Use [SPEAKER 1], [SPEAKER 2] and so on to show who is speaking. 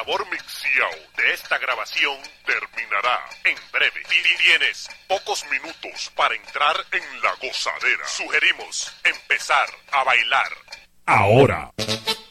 [SPEAKER 1] sabor mixiao de esta grabación terminará en breve. Tienes pocos minutos para entrar en la gozadera. Sugerimos empezar a bailar ahora.